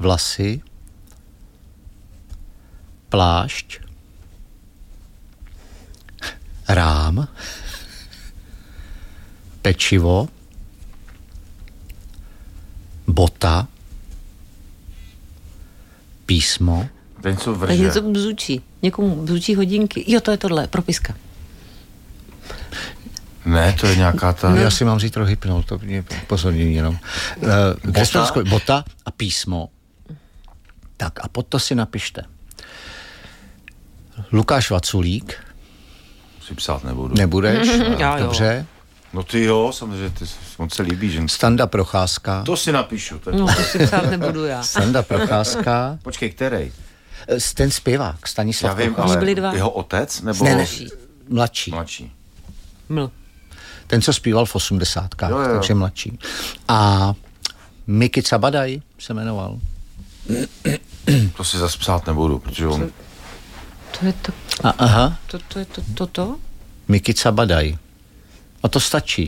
vlasy, plášť, rám, pečivo, bota, písmo. Ten, co vrže. Tak něco bzučí. Někomu bzučí hodinky. Jo, to je tohle, propiska. Ne, to je nějaká ta... No. Já si mám zítra hypnol, to mě pozornění jenom. Bota a písmo. Tak a pod to si napište. Lukáš Vaculík. Si psát nebudu. Nebudeš? Já jo. Dobře. No ty jo, samozřejmě, ty moc se líbí, že... Standa Procházka. To si napíšu. No, to si psát nebudu já. Standa Procházka. Počkej, který? Ten zpěvák, Stanislav Já vím, Procházka. ale byli dva. jeho otec, nebo... Ne, mladší. Mladší. Ml. Ten, co zpíval v 80kách, Jo. takže mladší. A Miki Cabadaj se jmenoval. To si zase psát nebudu, protože on... To je to... Aha. To je to? Miki Cabadaj. A to stačí.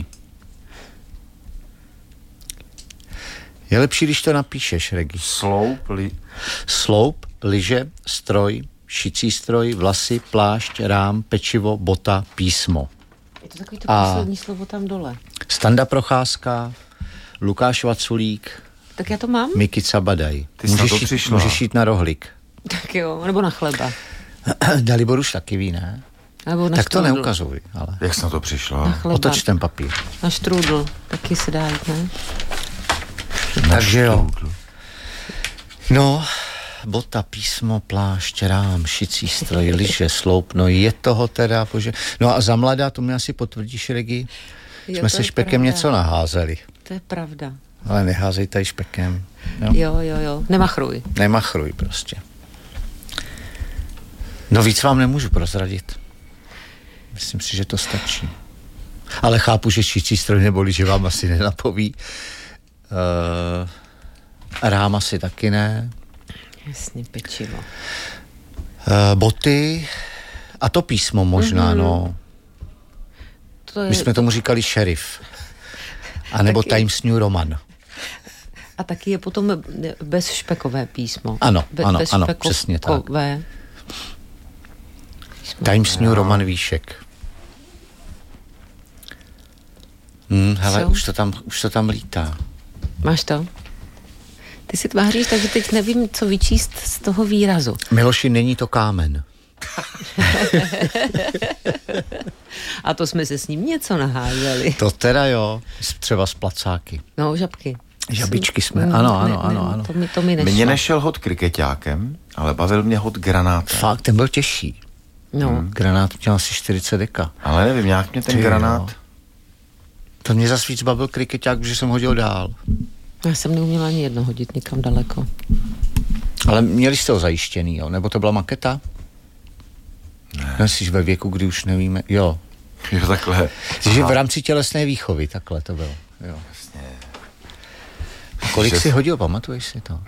Je lepší, když to napíšeš, Regi. Sloup, lyže, stroj, šicí stroj, vlasy, plášť, rám, pečivo, bota, písmo. Je to takový to poslední slovo tam dole. Standa Procházka, Lukáš Vaculík, Tak já to mám? Miki Cabadaj. Ty jsi na to přišla. Můžeš jít na rohlík. Tak jo, nebo na chleba. Dalibor už taky ví, ne? Nebo na Tak to štrůdl. neukazuj, ale. Jak jsi na to přišla? Na chleba. Otoč ten papír. Na štrůdl. Taky se dá jít, ne? Takže jo. No, bota, písmo, plášť, rám, šicí stroj, lyže, sloup, no je toho teda, bože. No a za mladá, to mi asi potvrdíš, Regi, jsme se špekem něco naházeli. To je pravda. Ale neházej tady špekem. Jo. Nemachruj. Nemachruj prostě. No víc vám nemůžu prozradit. Myslím si, že to stačí. Ale chápu, že šicí stroj neboli, že vám asi nenapoví. Rám asi taky ne. Jasně, pečivo. Boty a to písmo možná, no. To je, My jsme tomu říkali šerif. A nebo Times New Roman. A taky je potom bezšpekové písmo. Ano, přesně tak. Times New Roman Výšek. Hele, už to tam lítá. Máš to? Ty si tváříš, takže teď nevím, co vyčíst z toho výrazu. Miloši, není to kámen. A to jsme se s ním něco naházeli. To teda jo, třeba z placáky. No, žabky. Žabičky jsme, ano. To mi nešlo. Mně nešel hod krikeťákem, ale bavil mě hod granátem. Fakt, ten byl těžší. No. Granát měl asi 40 deka. Ale nevím, nějak mě ten granát... Jo. To mě zas víc bavil krikeťák, protože jsem hodil dál. Já jsem neuměla ani jedno hodit nikam daleko. Ale měli jste ho zajištěný, jo? Nebo to byla maketa? Ne. Jsi ve věku, kdy už nevíme. Jo, takhle. Takže v rámci tělesné výchovy takhle to bylo. Jo. Jasně. A kolik jsi hodil, pamatuješ si to?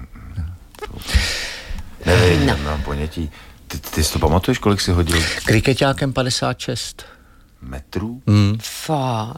Nevím, nemám ponětí. Ty si to pamatuješ, kolik jsi hodil? Krikeťákem 56 metrů? Fakt.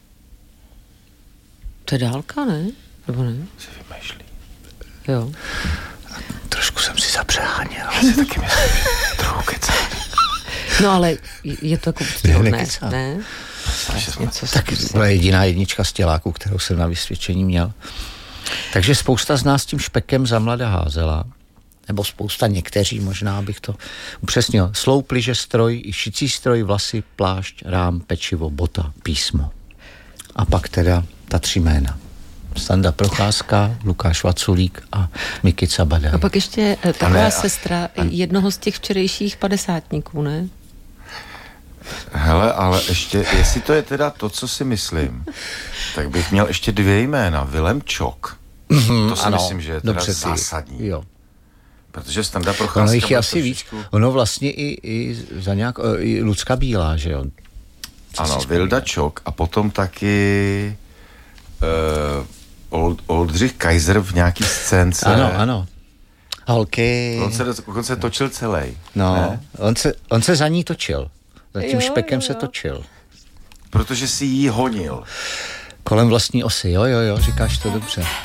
To je dálka, ne? Nebo ne? Si vymýšlí. Jo. Trošku jsem si zapřeháněl. Já si taky myslím, že trochu kecám. No ale je to jako ne? Tak byla jediná jednička z těláků, kterou jsem na vysvědčení měl. Takže spousta z nás tím špekem za mlada házela. Nebo spousta, někteří, možná bych to upřesnil. Sloup, lyže, stroj, šicí stroj, vlasy, plášť, rám, pečivo, bota, písmo. A pak teda ta 3 jména. Standa Procházka, Lukáš Vaculík a Miki Cabadaj. A pak ještě taková sestra jednoho z těch včerejších 50tníků, ne? Hele, ale ještě, jestli to je teda to, co si myslím, tak bych měl ještě 2 jména. Vilém Čok. To si myslím, že je teda zásadní. Jo. Protože Standa Procházka... Ono jich je asi víc. Ono vlastně i za nějak... I Lucka Bílá, že jo? Ano, Vilda Čok a potom taky Oldřich Kaiser v nějaký scénce. Ano. Holky. On se točil celý. No, ne? on se za ní točil. Za tím špekem se točil. Protože si jí honil. Kolem vlastní osy, jo, říkáš to dobře.